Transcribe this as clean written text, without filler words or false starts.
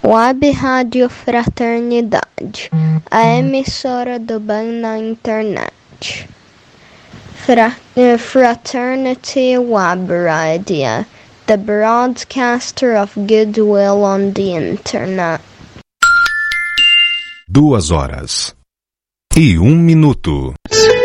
Web Rádio Fraternidade, a emissora do bem na internet. Fraternity Web Radio, the broadcaster of goodwill on the internet. 2 horas e 1 minuto.